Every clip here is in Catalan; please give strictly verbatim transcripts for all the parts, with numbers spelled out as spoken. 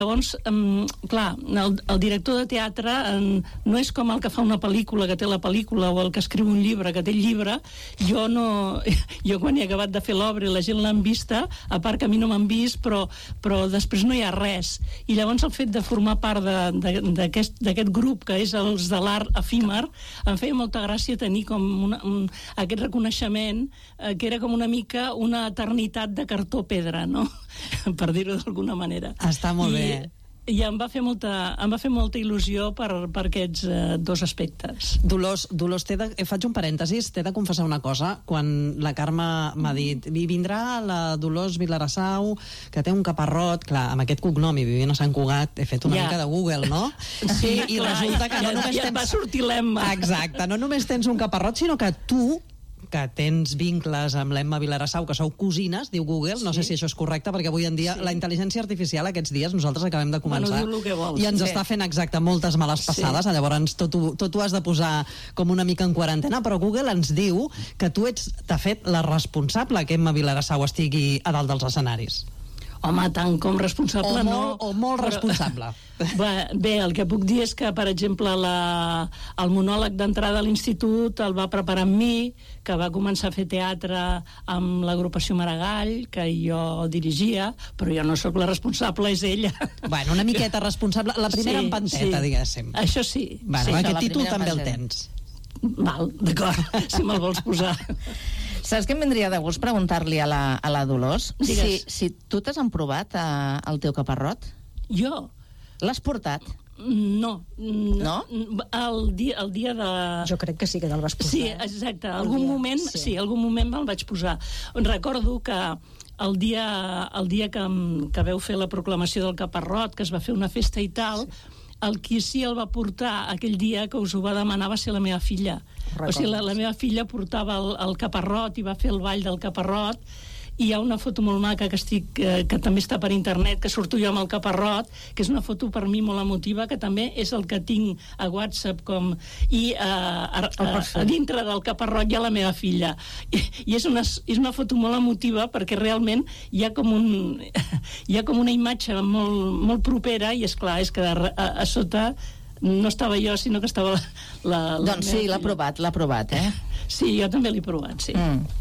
Llavors, um, clar, el, el director de teatre um, no és com el que fa una pel·lícula, que té la pel·lícula, o el que escriu un llibre, que té el llibre. Jo no... Jo quan he acabat de fer l'obra i la gent l'han vista, a part que a mi no m'han vist, però, però després no hi ha res. I llavors el fet de formar part d'aquest grup, que és els de l'art efímer, em feia molta gràcia tenir com una, un, aquest reconeixement, eh, que era com una mica una eternitat de cartó pedra, no? Per dir-ho d'alguna manera. Està molt bé. I, i em va fer molta, em va fer molta il·lusió per, per aquests eh, dos aspectes. Dolors, Dolors de, faig un parèntesis, t'he de confessar una cosa. Quan la Carme m'ha dit i vindrà la Dolors Vilarassau, que té un caparrot, clar, amb aquest cognom i vivint a Sant Cugat, he fet una ja. mica de Google, no? Sí, I, i clar, resulta que ja, no només ja tens... va sortir l'Emma. Exacte, no només tens un caparrot, sinó que tu, que tens vincles amb l'Emma Vilarassau, que sou cosines, diu Google, no sí. sé si això és correcte, perquè avui en dia sí. la intel·ligència artificial aquests dies, nosaltres acabem de començar, bueno, vols, i ens sí. està fent exacte moltes males passades, sí. llavors tot ho, tot ho has de posar com una mica en quarantena, però Google ens diu que tu ets, de fet, la responsable que Emma Vilarassau estigui a dalt dels escenaris. Home, tant com responsable o no... Molt, o molt responsable. Bé, bé, el que puc dir és que, per exemple, la, el monòleg d'entrada a l'institut el va preparar amb mi, que va començar a fer teatre amb l'agrupació Maragall, que jo dirigia, però jo no sóc la responsable, és ella. Bueno, una miqueta responsable, la primera sí, empanteta, sí. diguéssim. Això sí. Bueno, sí, aquest títol també el tens. Val, d'acord, si me'l vols posar. Saps què em vendria de gust preguntar-li a, la, a la Dolors? Si, si tu t'has emprovat a, al teu caparrot? Jo? L'has portat? No. No? El dia, el dia de... Jo crec que sí que te'l vas posar. Sí, exacte. Algun dia, moment, sí. sí, algun moment me'l vaig posar. Recordo que el dia, el dia que, que veu fer la proclamació del caparrot, que es va fer una festa i tal... Sí. El qui sí el va portar aquell dia que us ho va demanar va ser la meva filla. Recordes. O sigui, la, la meva filla portava el, el caparrot i va fer el ball del caparrot, i hi ha una foto molt maca que estic, eh, que també està per internet, que surto jo amb el caparrot, que és una foto per mi molt emotiva, que també és el que tinc a WhatsApp com... I eh, a, a, a dintre del caparrot hi ha la meva filla. I, i és, una, és una foto molt emotiva perquè realment hi ha com un hi ha com una imatge molt, molt propera, i és clar, és que a, a, a sota no estava jo, sinó que estava la, la, la doncs sí, l'ha provat, l'ha provat, eh? Sí, jo també l'he provat, sí. Mm.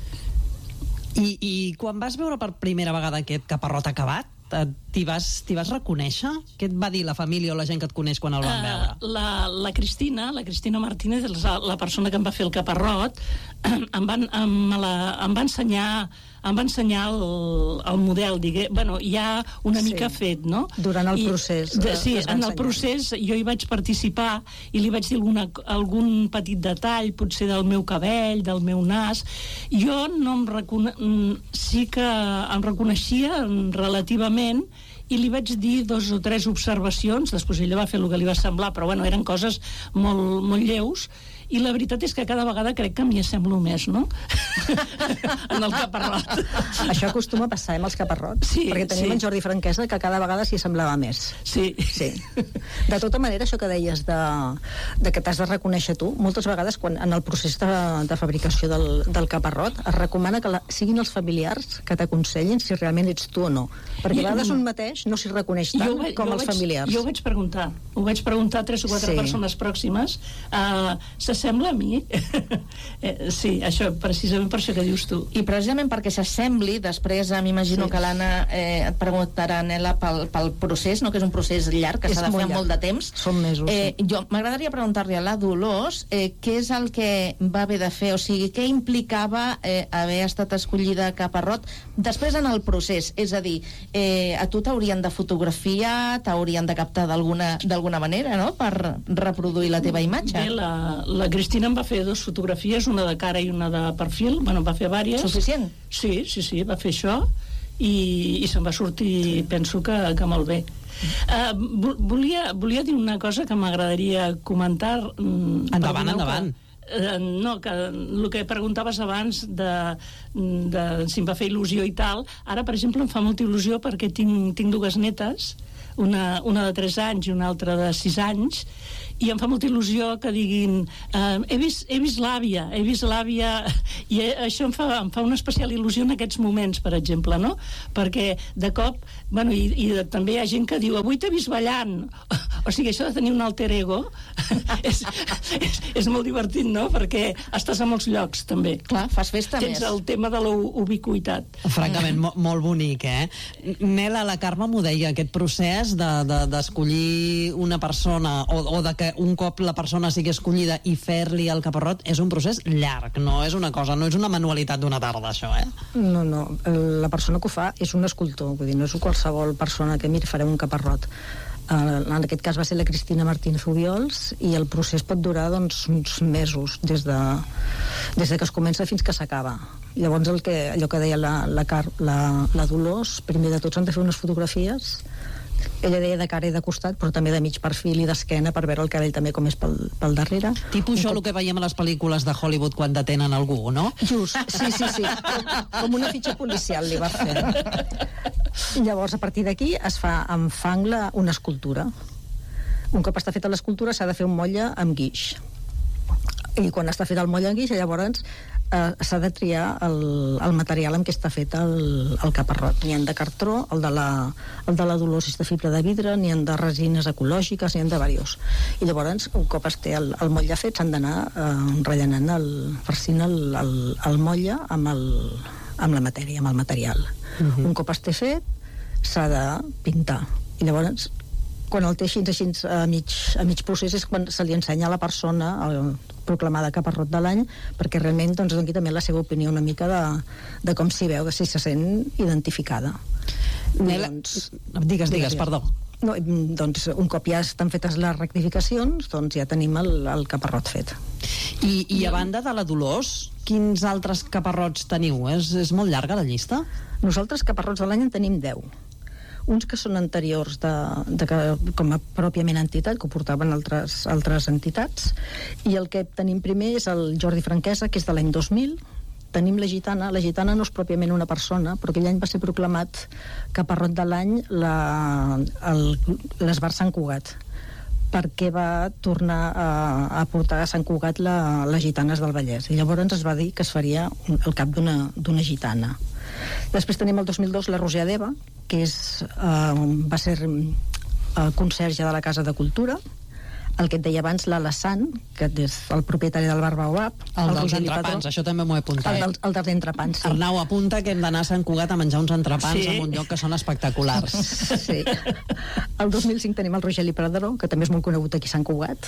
I, I quan vas veure per primera vegada aquest caparrot acabat, t'hi vas, t'hi vas reconèixer? Què et va dir la família o la gent que et coneix quan el van veure? Uh, la, la Cristina, la Cristina Martínez, la, la persona que em va fer el caparrot, em, van, em, la, em va ensenyar em va ensenyar el, el model, digue, bueno, ja una sí. mica fet, no? Durant el I, procés. De, sí, en el procés jo hi vaig participar i li vaig dir alguna, algun petit detall, potser del meu cabell, del meu nas. Jo no em recone... sí que em reconeixia relativament, i li vaig dir dos o tres observacions, després ella va fer el que li va semblar, però bueno, eren coses molt, molt lleus, i la veritat és que cada vegada crec que m'hi assemblo més, no? En el caparrot. Això acostuma a passar amb els caparrots, sí, perquè tenim sí. en Jordi Franquesa que cada vegada s'hi semblava més. Sí. sí. De tota manera, això que deies de, de que t'has de reconèixer tu, moltes vegades quan en el procés de, de fabricació del, del caparrot es recomana que la, siguin els familiars que t'aconsellin si realment ets tu o no, perquè a vegades un mateix no s'hi reconeix tant vaig, com els vaig, familiars. Jo ho vaig preguntar, ho vaig preguntar a tres o quatre sí. persones pròximes. Uh, s'assembla a mi? eh, sí, això, precisament per això que dius tu. I precisament perquè s'assembli, després m'imagino sí. que l'Anna eh, et preguntarà, Nela, pel, pel procés, no? Que és un procés llarg, que s'ha de fer molt de temps. Són mesos. Eh, sí. Jo m'agradaria preguntar-li a la Dolors eh, què és el que va haver de fer, o sigui, què implicava eh, haver estat escollida caparrot després en el procés, és a dir, eh, a tu t'haurien de fotografiar, t'haurien de captar d'alguna d'alguna manera, no?, per reproduir la teva imatge. Bé, la, la Cristina em va fer dues fotografies, una de cara i una de perfil, bueno, va fer vàries. Suficient? Sí, sí, sí, va fer això i, i se'n va sortir, sí. penso que, que molt bé. Uh, volia, volia dir una cosa que m'agradaria comentar. Endavant, endavant. Que, uh, no, que el que preguntaves abans de, de si em va fer il·lusió i tal, ara, per exemple, em fa molta il·lusió perquè tinc, tinc dues netes, una, una de tres anys i una altra de sis anys, i em fa molta il·lusió que diguin eh, he vist, he vist l'àvia, he vist l'àvia, i això em fa, em fa una especial il·lusió en aquests moments, per exemple, no? Perquè de cop, bueno, i, i també hi ha gent que diu avui t'he vist ballant, o sigui, això de tenir un alter ego és, és, és molt divertit, no? Perquè estàs a molts llocs, també. Clar, fas festa Tens més. el tema de la ubiquitat. Francament, mo molt bonic, eh? Nela, la Carme m'ho deia, aquest procés d'escollir de, de, una persona, o, o de que un cop la persona sigui escollida i fer-li el caparrot és un procés llarg, no és una cosa, no és una manualitat d'una tarda, això, eh? No, no, la persona que ho fa és un escultor, vull dir, no és qualsevol persona que, mira, farem un caparrot. Uh, en aquest cas va ser la Cristina Martínez Obiols, i el procés pot durar, doncs, uns mesos, des de, des de que es comença fins que s'acaba. Llavors, el que, allò que deia la, la, Car la, la Dolors, primer de tot s'han de fer unes fotografies. Ella deia de cara i de costat, però també de mig perfil i d'esquena, per veure el cabell també com és pel, pel darrere. Tipus això, el que veiem a les pel·lícules de Hollywood quan detenen algú, no? Just, sí, sí, sí. Com, com una fitxa policial li va fer. I llavors, a partir d'aquí, es fa amb fang la, una escultura. Un cop està feta l'escultura, s'ha de fer un motlle amb guix. I quan està fet el motlle amb guix, llavors eh, s'ha de triar el, el material amb què està fet el, el caparrot. N'hi ha de cartró, el de la, el de la Dolors és de fibra de vidre, n'hi ha de resines ecològiques, n'hi ha de diversos. I llavors, un cop es té el, el motlle fet, s'han d'anar eh, rellenant, el, farcint el, el, el motlle amb, el, amb la matèria, amb el material. Uh-huh. Un cop es té fet, s'ha de pintar. I llavors, quan el té així, així a, mig, a mig procés, és quan se li ensenya a la persona el proclamada caparrot de l'any, perquè realment doncs, doni també la seva opinió una mica de, de com s'hi veu, de si se sent identificada. Nela, doncs, digues, digues, perdó. No, doncs un cop ja estan fetes les rectificacions, doncs ja tenim el, el caparrot fet. I, i a banda de la Dolors, quins altres caparrots teniu? És, és molt llarga la llista? Nosaltres caparrots de l'any en tenim deu. Uns que són anteriors de, de, com a pròpiament entitat, que ho portaven altres, altres entitats, i el que tenim primer és el Jordi Franquesa, que és de l'any dos mil. Tenim la Gitana. La Gitana no és pròpiament una persona, però aquell any va ser proclamat caparrot de l'any l'Esbar Sant Cugat, perquè va tornar a, a portar a Sant Cugat la, les gitanes del Vallès. I llavors es va dir que es faria el cap d'una gitana. Després tenim el dos mil dos la Roser Adeba, que és, eh, va ser eh, conserge de la Casa de Cultura. El que et deia abans, l'Alassane, que és el propietari del Bar Baobab. El, el dels entrepans, això també m'ho he apuntat. El, el, el dels entrepans, sí. Arnau apunta que hem d'anar a Sant Cugat a menjar uns entrepans, sí, en un lloc que són espectaculars. Sí. El dos mil cinc tenim el Rogeli Pradero, que també és molt conegut aquí a Sant Cugat.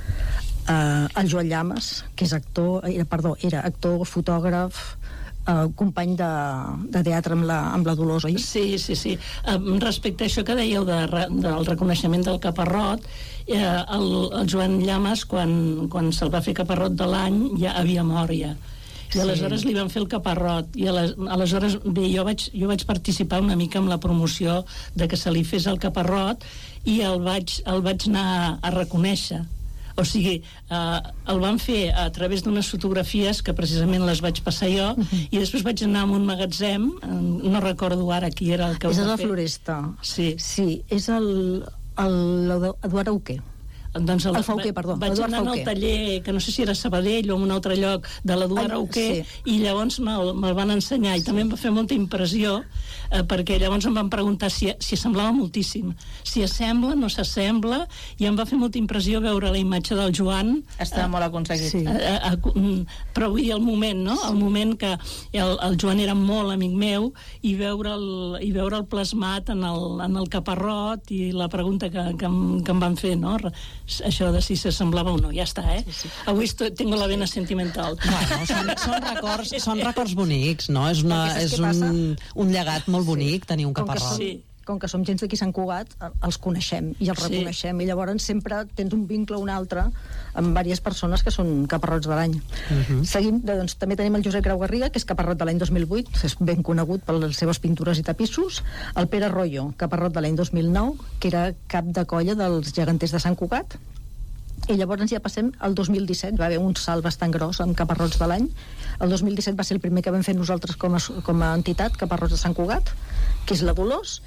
Uh, el Joan Llamas, que és actor, era, perdó, era actor, fotògraf, Uh, company de, de teatre amb la, amb la Dolors, oi? Sí, sí, sí. Um, respecte a això que dèieu de, del reconeixement del caparrot, eh, el, el Joan Llamas, quan, quan se'l va fer caparrot de l'any, ja havia mort ja. I sí. Aleshores li van fer el caparrot. I les, aleshores, bé, jo vaig, jo vaig participar una mica en la promoció de que se li fes el caparrot i el vaig, el vaig anar a reconèixer. O sigui, eh, el van fer a través d'unes fotografies que precisament les vaig passar jo, uh-huh. i després vaig anar a un magatzem, eh, no recordo ara qui era el que ho va fer. És la Floresta. Sí. Sí, és el, el Eduard Auquer. Doncs el, el Fauquer, perdó. Vaig Eduard anar Fauquer. al taller, que no sé si era Sabadell o en un altre lloc, de l'Eduard Auquer, sí. I llavors me'l me van ensenyar, i sí. També em va fer molta impressió, eh, perquè llavors em van preguntar si, si semblava moltíssim. Si assembla, no s'assembla, i em va fer molta impressió veure la imatge del Joan. Estava eh, molt aconseguit. Sí. Eh, eh, però vull dir, el moment, no? Sí. El moment que el, el Joan era molt amic meu, i veure'l i veure'l plasmat en el, en el caparrot, i la pregunta que, que, em, que em van fer, no? Això de si s'assemblava o no, ja està, eh? Sí, sí. Avui estoy, tengo la vena sentimental. Bueno, són, són, records, són records bonics, no? És, una, és un, un llegat molt bonic, sí. Tenir un caparrot. Sí. Com que som gens d'aquí Sant Cugat, els coneixem i els sí. reconeixem, i llavors sempre tens un vincle o un altre amb diverses persones que són caparrots de l'any. Uh-huh. Seguim, doncs, també tenim el Josep Grau Garriga, que és caparrot de l'any dos mil vuit, és ben conegut per les seves pintures i tapissos. El Pere Royo, caparrot de l'any dos mil nou, que era cap de colla dels geganters de Sant Cugat. I llavors ja passem al dos mil disset, va haver un salt bastant gros amb caparrots de l'any. El dos mil disset va ser el primer que vam fer nosaltres com a, com a entitat, caparrots de Sant Cugat, que és la Dolors.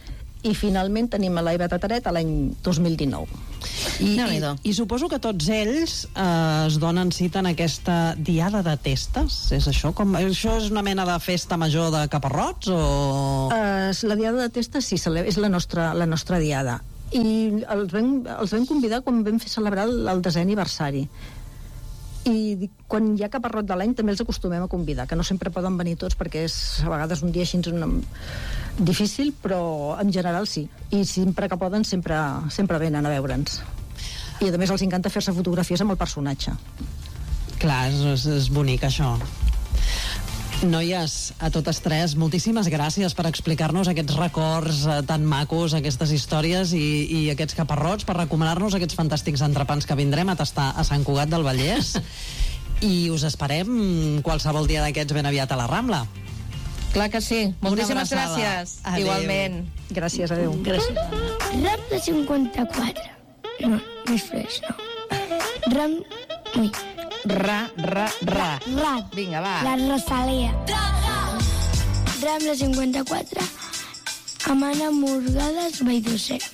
i finalment tenim a l'Eva Tataret a l'any dos mil dinou. I, i, I suposo que tots ells eh, es donen cita en aquesta diada de testes, és això? Com, això és una mena de festa major de caparrots o...? Uh, la diada de testes sí, és la nostra, la nostra diada. I els vam, els vam convidar quan vam fer celebrar el, el desè aniversari. I quan hi ha caparrot de l'any també els acostumem a convidar, que no sempre poden venir tots perquè és a vegades un dia així una... difícil, però en general sí. I sempre que poden sempre, sempre venen a veure'ns. I a més els encanta fer-se fotografies amb el personatge. Clar, és, és bonic això. Noies, a totes tres, moltíssimes gràcies per explicar-nos aquests records eh, tan macos, aquestes històries i, i aquests caparrots, per recomanar-nos aquests fantàstics entrepans que vindrem a tastar a Sant Cugat del Vallès. I us esperem qualsevol dia d'aquests ben aviat a la Rambla. Clar que sí. Moltíssimes gràcies. Adéu. Igualment. Gràcies, adéu. Gràcies. Rambla cinquanta-quatre. No, més freix, no. Ram... Ui. Ra, ra, ra. Ra. Vinga, va. La Rosalia. Rambla cinquanta-quatre. Amana Morgades, Valldocer.